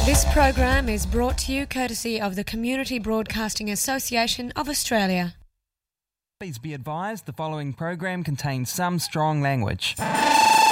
This program is brought to you courtesy of the Community Broadcasting Association of Australia. Please be advised the following program contains some strong language.